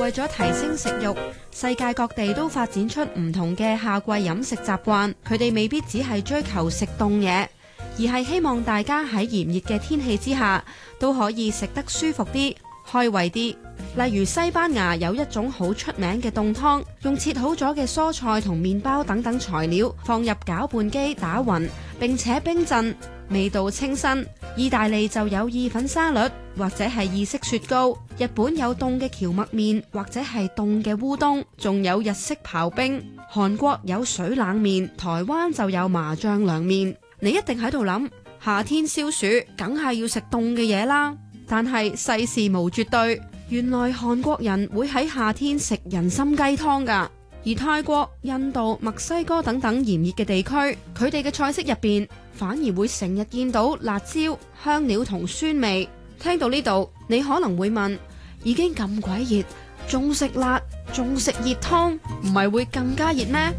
為咗提升食慾，世界各地都發展出唔同嘅夏季飲食習慣。佢哋未必只係追求食凍嘢，而係希望大家喺炎熱嘅天氣之下都可以食得舒服啲、開胃啲。例如西班牙有一種好出名嘅凍湯，用切好咗嘅蔬菜同麵包等等材料放入攪拌機打勻，並且冰鎮，味道清新。意大利就有意粉沙律或者係意式雪糕，日本有凍嘅蕎麥麵或者係凍嘅烏冬，仲有日式刨冰。韓國有水冷麵，台灣就有麻醬涼麵。你一定喺度諗，夏天消暑梗係要食凍嘅嘢啦。但係世事無絕對，原來韓國人會喺夏天食人參雞湯㗎。而泰國、印度、墨西哥等等炎熱嘅地區，佢哋嘅菜式入邊反而會成日見到辣椒、香料同酸味。聽到呢度，你可能會問：已經咁鬼熱，仲食辣，仲食熱湯，唔係會更加熱咩？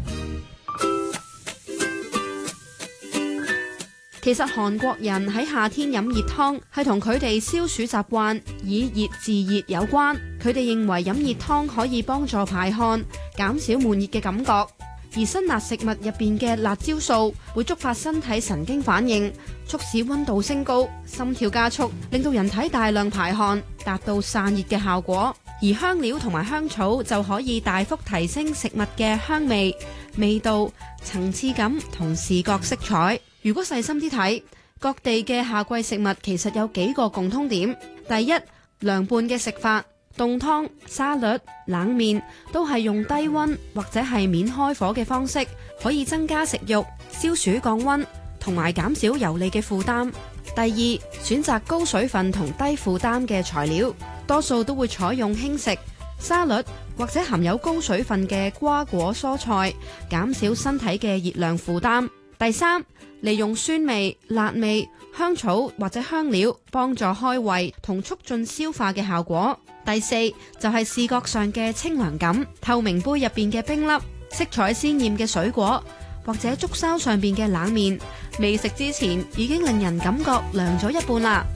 其實韓國人喺夏天飲熱湯係同佢哋消暑習慣以熱治熱有關。佢哋認為飲熱湯可以幫助排汗，減少悶熱嘅感覺。而辛辣食物入邊嘅辣椒素會觸發身體神經反應，促使溫度升高、心跳加速，令到人體大量排汗，達到散熱嘅效果。而香料同埋香草就可以大幅提升食物嘅香味、味道、層次感同視覺色彩。如果細心啲睇，各地嘅夏季食物其實有幾個共通點。第一，涼拌嘅食法，凍湯、沙律、冷麵都係用低溫或者係免開火嘅方式，可以增加食慾、消暑降溫同埋減少油膩嘅負擔。第二，選擇高水分同低負擔嘅材料，多數都會採用輕食、沙律或者含有高水分嘅瓜果蔬菜，減少身體嘅熱量負擔。第三，利用酸味、辣味、香草或者香料幫助開胃同促進消化嘅效果。第四，就係視覺上嘅清涼感，透明杯入邊嘅冰粒、色彩鮮豔嘅水果或者竹筲上邊嘅冷麵，未食之前已經令人感覺涼咗一半啦。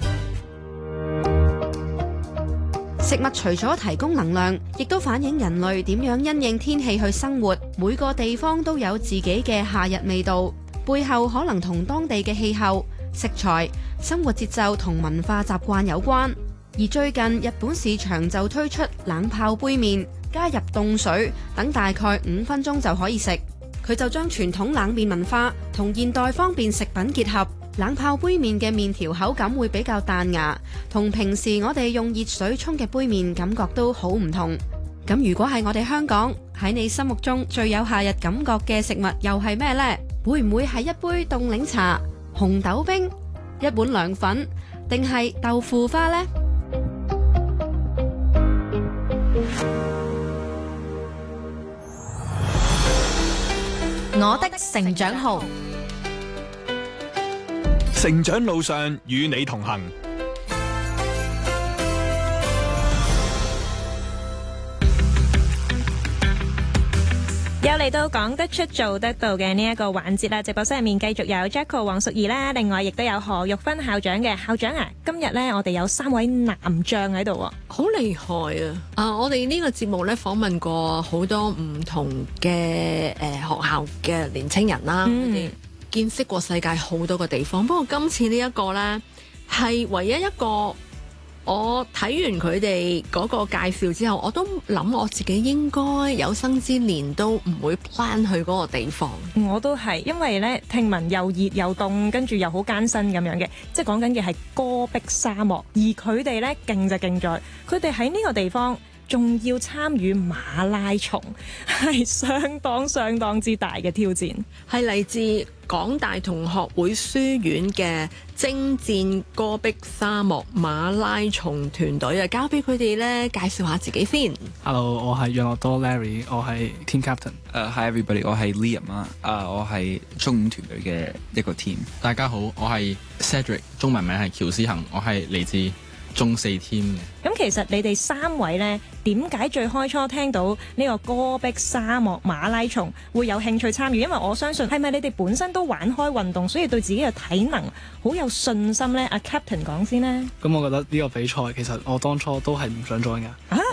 食物除咗提供能量，亦都反映人類點樣因應天氣去生活。每個地方都有自己嘅夏日味道，背後可能同當地嘅氣候、食材、生活節奏同文化習慣有關。而最近日本市場就推出冷泡杯麵，加入凍水等，大概5分鐘就可以食。佢就將傳統冷麵文化同現代方便食品結合。冷泡杯麵嘅麵條口感會比較彈牙，同平時我哋用熱水沖嘅杯麵感覺都好唔同。咁如果係我哋香港，喺你心目中最有夏日感覺嘅食物又係咩呢？會唔會係一杯凍檸茶、紅豆冰、一碗涼粉，定係豆腐花呢？ 我的成長號， 成長路上與你同行。 又嚟到講得出做得到嘅呢一個環節啦！直播室入面繼續有 Jacko 黃淑儀啦，另外亦都有何玉芬校長嘅。校長啊，今日呢，我哋有3位男將喺度喎， 好厲害啊！我哋呢個節目呢，訪問過好多唔同嘅學校嘅年青人啦，見識過世界好多個地方。不過今次呢一個呢，係唯一一個。我睇完佢哋嗰個介紹之後，我都諗我自己應該有生之年都唔會 plan 去嗰個地方。 我都係，因為咧聽聞又熱又凍，跟住又好艱辛咁樣嘅，即係講緊嘅係戈壁沙漠。而佢哋咧勁就勁在，佢哋喺呢個地方仲要參與馬拉松，係相當之大嘅挑戰。 係嚟自港大同學會書院嘅征戰戈壁沙漠馬拉松團隊啊，交俾佢哋咧介紹下自己先。 Hello， 我係養樂多 Larry， 我係 Team Captain。Hi everybody， 我係 Liam 啊，我係中5團隊嘅一個 team。 大家好，我係 Cedric， 中文名係喬思恒，我係嚟自中4 team 嘅。 咁其實你哋3位呢，點解最開初聽到呢個戈壁沙漠馬拉松會有興趣參與？因為我相信係咪你哋本身都玩開運動，所以對自己嘅體能好有信心呢？阿 Captain 講先呢。 咁我覺得呢個比賽其實我當初都係唔想做㗎。